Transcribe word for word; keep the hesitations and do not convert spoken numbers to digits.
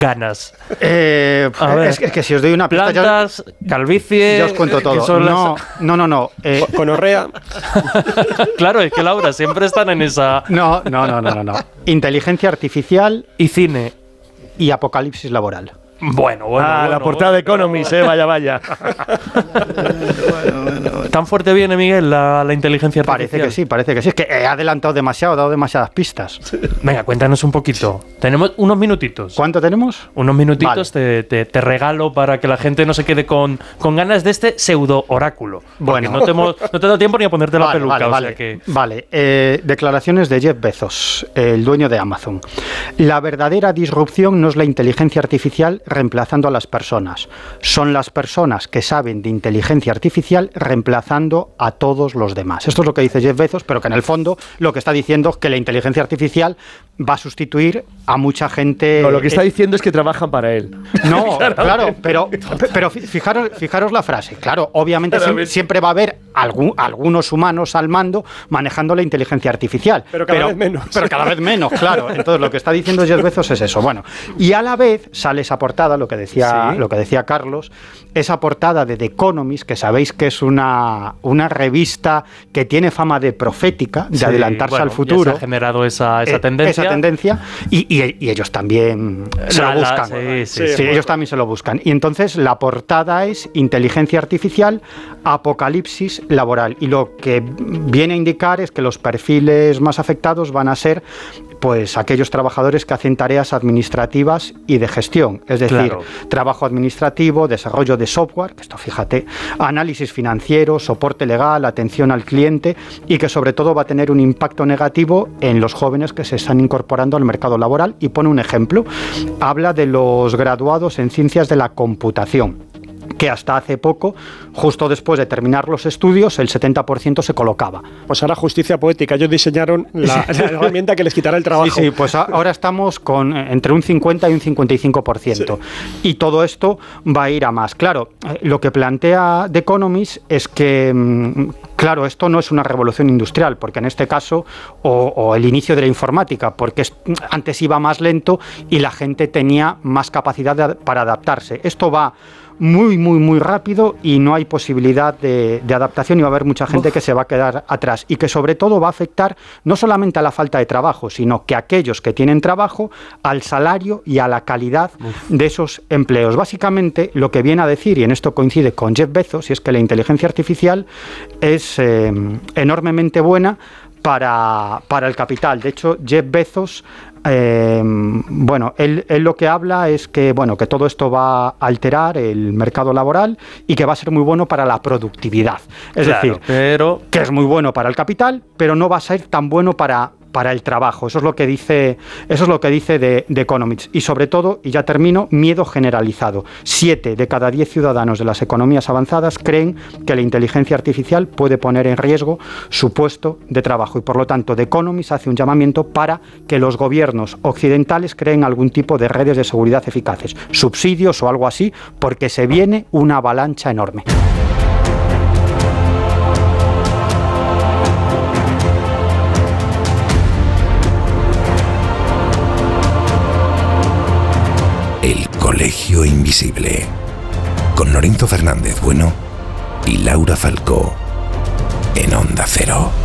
Canas. Eh, a ver, es, que, es que si os doy una pista... Plantas, ya, calvicie... Ya os cuento todo. No, las... no, no, no. Eh. Conorrea. Claro, es que Laura, siempre están en esa... No, no, no, no, no, no. Inteligencia artificial... Y cine. Y apocalipsis laboral. Bueno, bueno. Ah, bueno, la portada bueno, de Economist, eh, vaya, vaya. bueno, bueno, bueno. ¿Tan fuerte viene, Miguel, la, la inteligencia artificial? Parece que sí, parece que sí. Es que he adelantado demasiado, he dado demasiadas pistas. Venga, cuéntanos un poquito. Tenemos unos minutitos. ¿Cuánto tenemos? Unos minutitos vale. te, te, te regalo para que la gente no se quede con, con ganas de este pseudo oráculo. Bueno. No te, hemos, no te he dado tiempo ni a ponerte vale, la peluca. Vale, o vale. Sea que... vale. Eh, declaraciones de Jeff Bezos, el dueño de Amazon. La verdadera disrupción no es la inteligencia artificial reemplazando a las personas. Son las personas que saben de inteligencia artificial reemplazando a todos los demás. Esto es lo que dice Jeff Bezos, pero que en el fondo lo que está diciendo es que la inteligencia artificial va a sustituir a mucha gente. No, lo que está diciendo es que trabajan para él. No, claro, pero, pero fijaros, fijaros la frase. Claro, obviamente siempre, siempre va a haber algún, algunos humanos al mando manejando la inteligencia artificial. Pero cada pero, vez menos. Pero cada vez menos, claro. Entonces lo que está diciendo Jeff Bezos es eso. Bueno, y a la vez sale esa portada, lo que decía, ¿sí? lo que decía Carlos, esa portada de The Economist, que sabéis que es una, una revista que tiene fama de profética, de sí, adelantarse bueno, al futuro. Ya se ha generado esa, esa eh, tendencia. Esa tendencia y, y, y ellos también se la, lo buscan. La, sí, sí, sí, sí, sí, ellos también se lo buscan. Y entonces la portada es inteligencia artificial, apocalipsis laboral. Y lo que viene a indicar es que los perfiles más afectados van a ser pues aquellos trabajadores que hacen tareas administrativas y de gestión, es decir, claro. trabajo administrativo, desarrollo de software, que esto fíjate, análisis financiero, soporte legal, atención al cliente y que sobre todo va a tener un impacto negativo en los jóvenes que se están incorporando al mercado laboral. Y pone un ejemplo, habla de los graduados en ciencias de la computación, que hasta hace poco, justo después de terminar los estudios, el setenta por ciento se colocaba. Pues ahora justicia poética, ellos diseñaron la, la herramienta que les quitará el trabajo. Sí, sí, pues ahora estamos con entre un cincuenta y un cincuenta y cinco por ciento. Sí. Y todo esto va a ir a más. Claro, lo que plantea The Economist es que, claro, esto no es una revolución industrial, porque en este caso, o, o el inicio de la informática, porque es, antes iba más lento y la gente tenía más capacidad de, para adaptarse. Esto va muy, muy, muy rápido y no hay posibilidad de, de adaptación y va a haber mucha gente Uf. que se va a quedar atrás y que sobre todo va a afectar no solamente a la falta de trabajo, sino que aquellos que tienen trabajo, al salario y a la calidad Uf. de esos empleos. Básicamente lo que viene a decir, y en esto coincide con Jeff Bezos, y es que la inteligencia artificial es eh, enormemente buena para, para el capital. De hecho, Jeff Bezos Eh, bueno, él, él lo que habla es que, bueno, que todo esto va a alterar el mercado laboral y que va a ser muy bueno para la productividad. Es claro, decir, pero... que es muy bueno para el capital, pero no va a ser tan bueno para... para el trabajo. Eso es lo que dice, eso es lo que dice The, The Economist. Y sobre todo, y ya termino, miedo generalizado. Siete de cada diez ciudadanos de las economías avanzadas creen que la inteligencia artificial puede poner en riesgo su puesto de trabajo. Y por lo tanto, The Economist hace un llamamiento para que los gobiernos occidentales creen algún tipo de redes de seguridad eficaces, subsidios o algo así, porque se viene una avalancha enorme. El Colegio Invisible, con Lorenzo Fernández Bueno y Laura Falcó, en Onda Cero.